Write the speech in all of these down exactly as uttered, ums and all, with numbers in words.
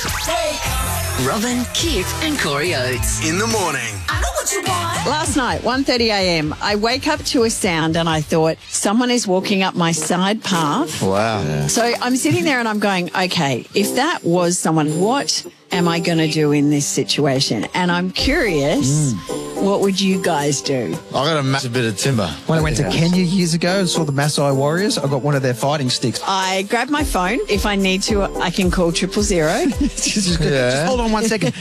Robin, Kip and Corey Oates. In the morning. I know what you want. Last night, one thirty a m, I wake up to a sound and I thought, someone is walking up my side path. Wow. Yeah. So I'm sitting there and I'm going, okay, if that was someone, what am I going to do in this situation? And I'm curious, mm. what would you guys do? I got a massive bit of timber. When I went to Kenya years ago and saw the Maasai warriors, I got one of their fighting sticks. I grab my phone. If I need to, I can call triple zero. just, yeah. just hold on one second.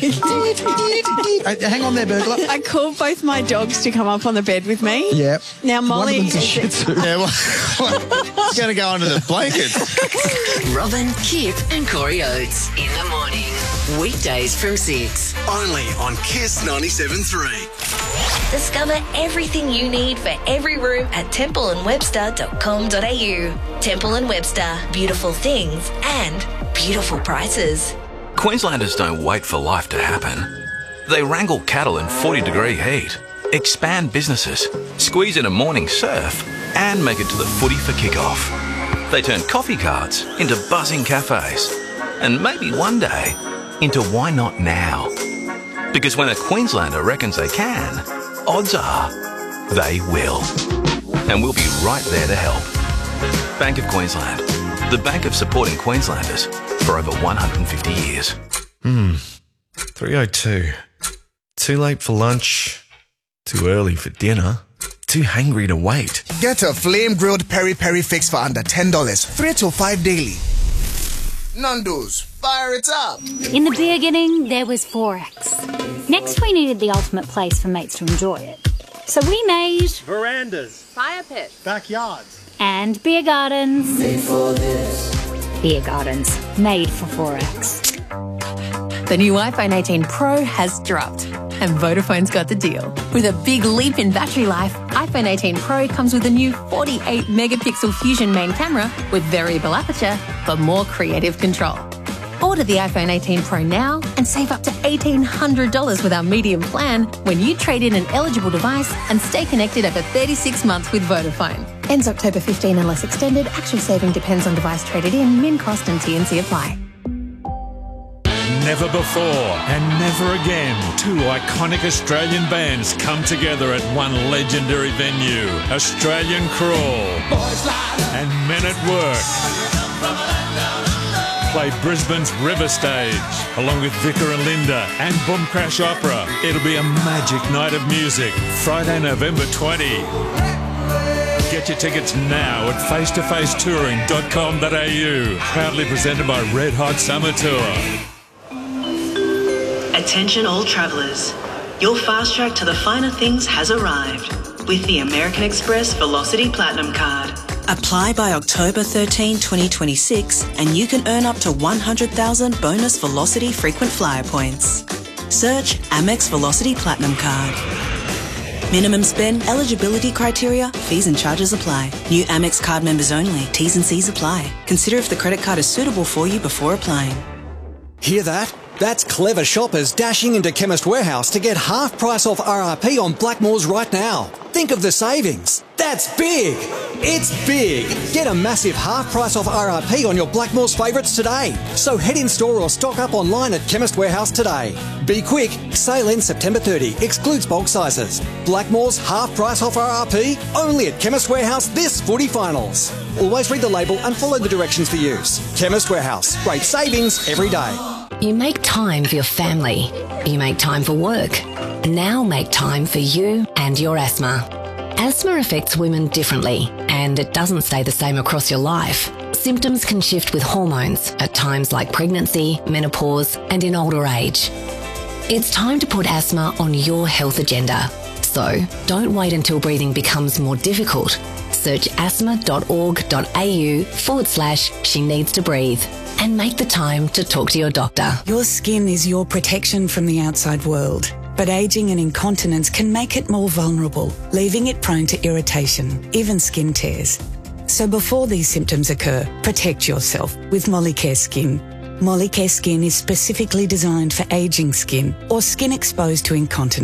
Hang on there, burglar. I called both my dogs to come up on the bed with me. Yep. Now, Molly... One of them's a Shih Tzu. Yeah, well, it's going to go under the blanket. Robin, Kip and Corey Oates. In the morning. Weekdays from six. Only on Kiss ninety-seven point three. Discover everything you need for every room at temple and webster dot com dot a u. Temple and Webster. Beautiful things and beautiful prices. Queenslanders don't wait for life to happen. They wrangle cattle in forty degree heat, expand businesses, squeeze in a morning surf, and make it to the footy for kickoff. They turn coffee carts into buzzing cafes, and maybe one day into why not now? Because when a Queenslander reckons they can, odds are they will. And we'll be right there to help. Bank of Queensland, the bank of supporting Queenslanders for over one hundred fifty years. Hmm, three oh two. Too late for lunch, too early for dinner, too hangry to wait. Get a flame-grilled peri-peri fix for under ten dollars, three till five daily. Nando's, fire it up! In the beginning, there was Forex. Next, we needed the ultimate place for mates to enjoy it. So we made... verandas, fire pits, backyards, and beer gardens. Made for this. Beer gardens, made for Forex. The new iPhone eighteen Pro has dropped, and Vodafone's got the deal. With a big leap in battery life, iPhone eighteen Pro comes with a new forty-eight megapixel Fusion main camera with variable aperture for more creative control. Order the iPhone eighteen Pro now and save up to eighteen hundred dollars with our medium plan when you trade in an eligible device and stay connected over thirty-six months with Vodafone. Ends October fifteenth unless extended. Actual saving depends on device traded in. Min cost and T N C apply. Never before and never again, two iconic Australian bands come together at one legendary venue. Australian Crawl and Men at Work play Brisbane's River Stage along with Vicar and Linda and Boom Crash Opera. It'll be a magic night of music, Friday, November twentieth. Get your tickets now at face to face touring dot com dot a u. Proudly presented by Red Hot Summer Tour. Attention all travellers. Your fast track to the finer things has arrived with the American Express Velocity Platinum Card. Apply by October thirteenth, twenty twenty-six and you can earn up to one hundred thousand bonus Velocity frequent flyer points. Search Amex Velocity Platinum Card. Minimum spend, eligibility criteria, fees and charges apply. New Amex card members only. T's and C's apply. Consider if the credit card is suitable for you before applying. Hear that? That's clever shoppers dashing into Chemist Warehouse to get half price off R R P on Blackmores right now. Think of the savings. That's big. It's big. Get a massive half price off R R P on your Blackmores favourites today. So head in store or stock up online at Chemist Warehouse today. Be quick. Sale ends September thirtieth. Excludes bulk sizes. Blackmores half price off R R P only at Chemist Warehouse this footy finals. Always read the label and follow the directions for use. Chemist Warehouse. Great savings every day. You make time for your family. You make time for work. Now make time for you and your asthma. Asthma affects women differently, and it doesn't stay the same across your life. Symptoms can shift with hormones at times like pregnancy, menopause, and in older age. It's time to put asthma on your health agenda. So don't wait until breathing becomes more difficult. Search asthma dot org dot a u forward slash she needs to breathe and make the time to talk to your doctor. Your skin is your protection from the outside world, but ageing and incontinence can make it more vulnerable, leaving it prone to irritation, even skin tears. So before these symptoms occur, protect yourself with Molicare Skin. Molicare Skin is specifically designed for aging skin or skin exposed to incontinence.